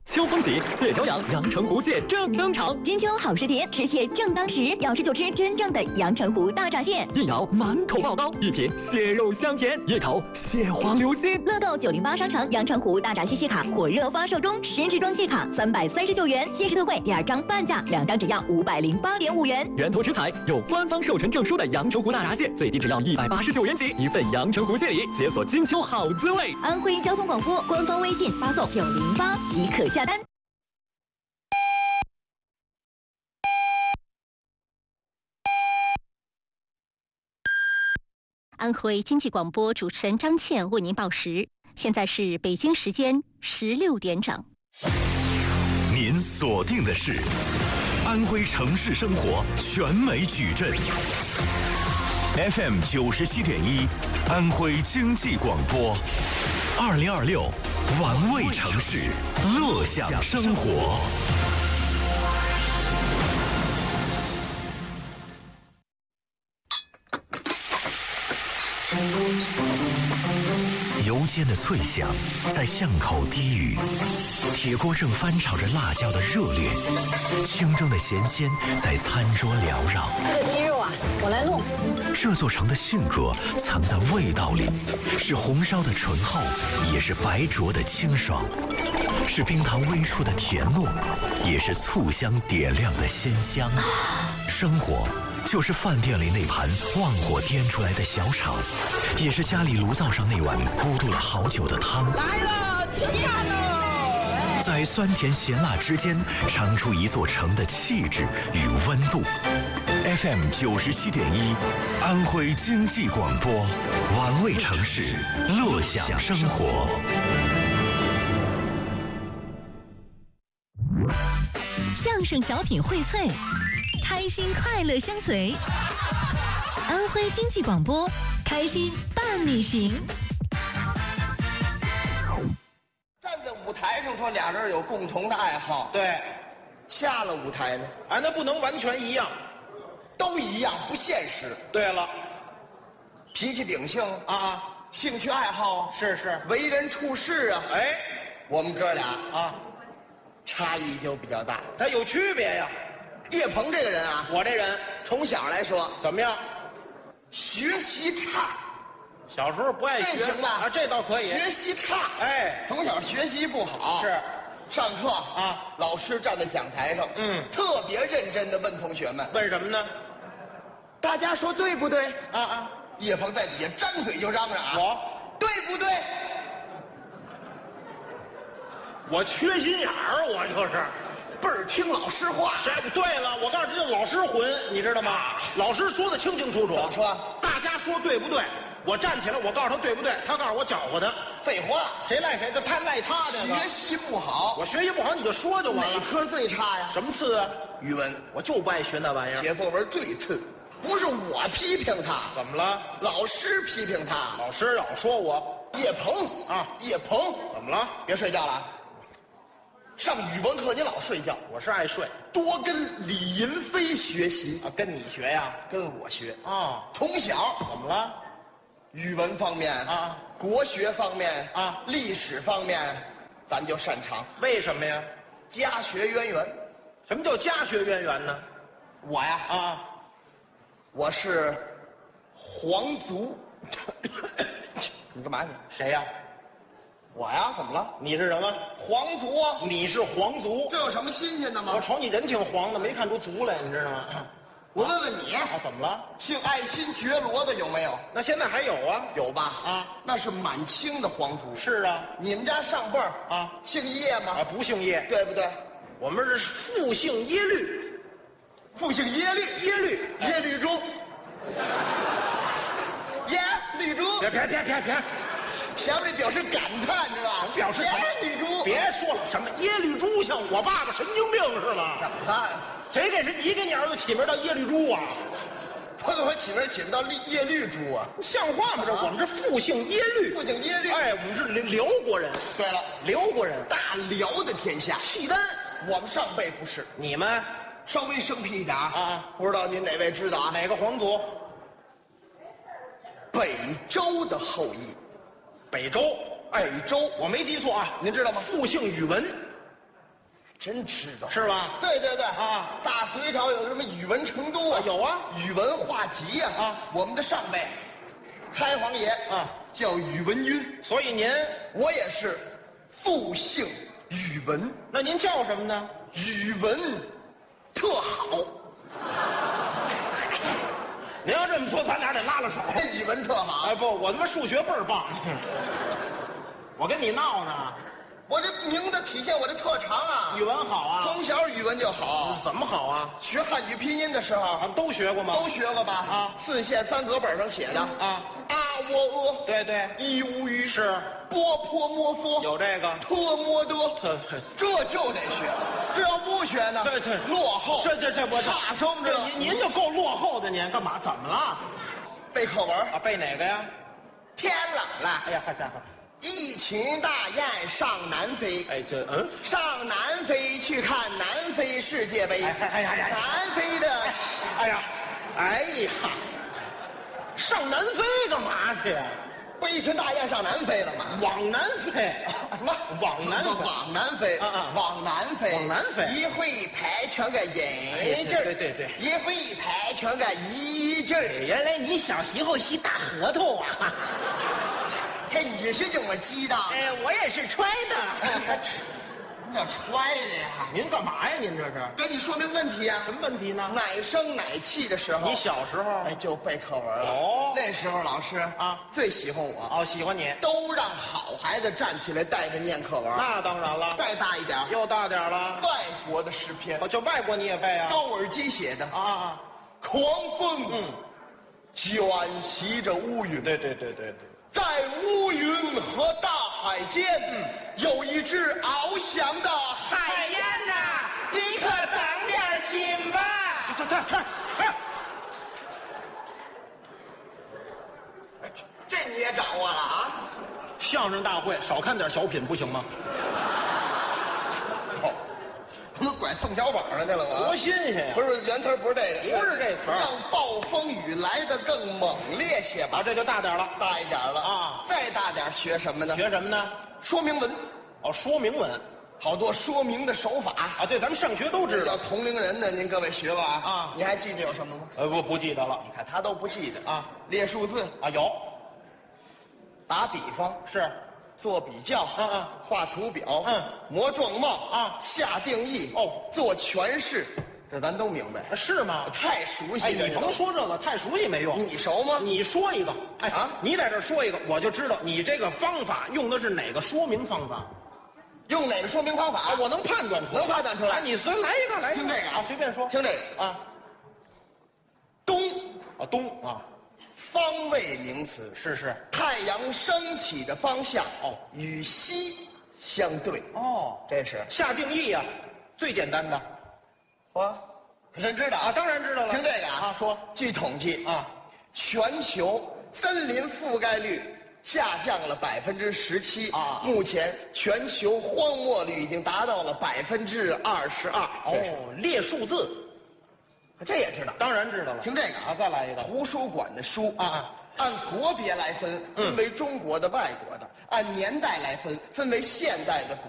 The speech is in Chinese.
秋风起，蟹脚痒，阳澄湖蟹正登场。 金秋好时节，吃蟹正当时，要吃就吃真正的阳澄湖大闸蟹。 一咬满口爆刀，一品蟹肉香甜，一口蟹黄流心。 乐购908商城阳澄湖大闸蟹卡火热发售中，10支装蟹卡339元，限时特惠，2张半价，2张只要508.5元。 源头食材有官方授权证书的阳澄湖大闸蟹，最低只要189元起，一份阳澄湖蟹礼，解锁金秋好滋味。 安徽交通广播官方微信发送908即可下单。 安徽经济广播主持人张倩为您报时，现在是北京时间16点整。 您锁定的是安徽城市生活全美矩阵 FM 97.1，安徽经济广播，2026玩味城市，乐享生活。油煎的脆响在巷口低语，铁锅正翻炒着辣椒的热烈，清蒸的咸鲜在餐桌缭绕。 这个鸡肉啊，我来弄。 这座城的性格藏在味道里，是红烧的醇厚，也是白灼的清爽，是冰糖微触的甜糯，也是醋香点亮的鲜香。生活就是饭店里那盘旺火颠出来的小炒，也是家里炉灶上那碗咕嘟了好久的汤。 来了，起饭喽！ 在酸甜咸辣之间，尝出一座城的气质与温度。FM 97.1，安徽经济广播，玩味城市，乐享生活。 相声小品荟萃，开心快乐相随。安徽经济广播，开心伴你行。 站在舞台上说俩人有共同的爱好， 对， 下了舞台呢， 那不能完全一样， 都一样，不现实。 对了， 脾气秉性啊， 兴趣爱好是， 为人处事啊， 哎， 我们哥俩啊， 差异就比较大。 它有区别呀。 叶鹏这个人啊， 我这人从小来说怎么样？ 学习差， 小时候不爱学， 这行吧？ 啊，这倒可以。 学习差， 哎， 从小学习不好， 是， 上课啊， 老师站在讲台上，特别认真的问同学们， 问什么呢？ 大家说对不对？ 啊， 叶鹏在底下张嘴就嚷嚷啊， 我对不对？ 我缺心眼儿，我就是倍儿听老师话。 对了，我告诉你，这老师混，你知道吗？老师说的清清楚楚。 怎么说？ 大家说对不对？我站起来，我告诉他对不对，他告诉我搅和他。 废话， 谁赖谁？他赖他的。 学习不好， 我学习不好，你就说就完了。 哪科最差呀？ 什么次啊？ 语文， 我就不爱学那玩意儿。 写作文最次，不是我批评他， 怎么了？ 老师批评他。 老师老说我叶鹏啊， 叶鹏怎么了？ 别睡觉了。上语文课你老睡觉， 我是爱睡， 多跟李银飞学习啊，跟你学呀， 跟我学啊。 从小怎么了？ 语文方面啊， 国学方面啊， 历史方面，咱就擅长。 为什么呀？ 家学渊源。 什么叫家学渊源呢？ 我呀啊， 我是皇族。你干嘛你？ 谁呀？ 我呀，怎么了？ 你是什么？ 皇族啊！ 你是皇族， 这有什么新鲜的吗？ 我瞅你人挺黄的，没看出族来，你知道吗？ 我问问你啊，怎么了？ 姓爱新觉罗的有没有？ 那现在还有啊？ 有吧？ 啊， 那是满清的皇族。 是啊， 你们家上辈儿啊， 姓叶吗？ 啊，不姓叶， 对不对？ 我们是父姓耶律， 父姓耶律，耶律珠，耶律珠。 别， 下面表示感叹，知道吧？ 表示耶律珠。 别说了，什么耶律珠像我爸爸神经病是吗？ 怎么看？ 谁给你给你儿子起名叫耶律珠啊？ 我给我起名起不到耶律珠啊？ 像话吗？这我们这父姓耶律， 父姓耶律。 哎，我们是辽国人。 对了， 辽国人， 大辽的天下， 契丹。 我们上辈不是， 你们稍微生僻一点啊。 不知道您哪位知道啊？ 哪个皇族？ 北周的后裔。 北周， 北周， 我没记错啊。 您知道吗？ 复姓宇文。 真知道是吧？ 对对对啊， 大隋朝有什么语文成都啊？ 有啊， 语文化集呀啊。 我们的上辈开皇爷啊叫宇文赟， 所以您， 我也是复姓宇文， 那您叫什么呢？ 语文特好。 您要这么说，咱俩得拉拉手。 语文特好。 哎，不，我他妈数学倍儿棒。我跟你闹呢。 我这名字体现我的特长啊。 语文好啊。 从小语文就好。 怎么好啊？ 学汉语拼音的时候， 咱们都学过吗？ 都学过吧？ 啊 4线3格本上写的啊喔对对， 一无余是波泼摸佛有这个。 特摸得，这就得学。这要不学呢， 这落后。 这不差生这这您就够落后的，您干嘛？怎么了？ 背课文啊，背哪个呀？ 天冷了， 哎呀，好家伙！ 一群大雁上南飞。 哎， 上南非去看南非世界杯。 哎呀， 南非的， 哎呀，上南非干嘛去呀？ 不一群大雁上南非了吗？ 往南飞， 什么？ 往南飞， 往南飞，往南飞， 往南飞。 一会一排全个引劲儿， 对， 一会一排全个一劲儿。 原来你小时候是大核桃啊！ 嘿，你是怎么鸡的？ 哎，我也是揣的。 你叫揣的呀？ 您干嘛呀？您这是？ 给你说明问题啊。 什么问题呢？ 奶声奶气的时候， 你小时候哎就背课文了。 哦， 那时候老师啊最喜欢我。 哦，喜欢你， 都让好孩子站起来带着念课文。 那当然了。 再大一点， 又大点了。 外国的诗篇， 哦，就外国你也背啊？ 高尔基写的啊， 狂风，卷袭着乌云。 对。 在乌云和大海间，有一只翱翔的海燕呐，你可长点心吧。这你也掌握了啊？ 相声大会少看点小品不行吗？ 我拐宋小宝上去了我。 多新鲜呀！ 不是原词不是这个， 不是这词儿。 让暴风雨来得更猛烈些吧。 啊，这就大点了， 大一点了啊。 再大点学什么呢？ 学什么呢？ 说明文。 哦，说明文， 好多说明的手法啊。对，咱们上学都知道。 要同龄人呢，您各位学过啊？ 啊， 你还记得有什么吗？ 不记得了。 你看他都不记得啊。 列数字啊，有。 打比方是。 做比较，画图表，模状貌啊，下定义哦，做诠释，这咱都明白， 是吗？ 太熟悉了。 你甭说这个，太熟悉没用。 你熟吗？ 你说一个，你在这说一个，我就知道你这个方法用的是哪个说明方法， 用哪个说明方法？ 我能判断出来， 能判断出来。 你随来一个，来听这个啊，随便说。 听这个啊， 东啊。 方位名词是太阳升起的方向与西相对这是下定义呀，最简单的。 可真知道啊？ 当然知道了。 听这个啊， 说据统计啊， 全球森林覆盖率下降了17%啊，目前全球荒漠率已经达到了22%。 列数字。 这也知道， 当然知道了。 听这个啊，再来一个。 图书馆的书啊， 按国别来分为中国的、外国的；按年代来分为现代的、